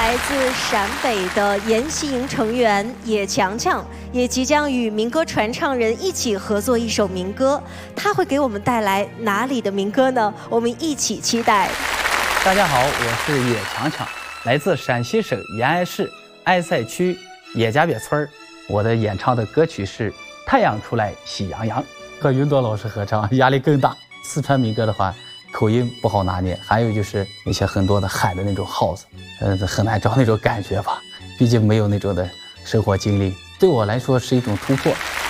来自陕北的研习营成员野强强，也即将与民歌传唱人一起合作一首民歌。他会给我们带来哪里的民歌呢？我们一起期待。 大家好，我是野强强，来自陕西省延安市哀塞区野家别村。我的演唱的歌曲是《太阳出来喜洋洋》，和云朵老师合唱压力更大。四川民歌的话，口音不好拿捏，还有就是那些很多的喊的那种号子，很难找那种感觉吧，毕竟没有那种的生活经历，对我来说是一种突破。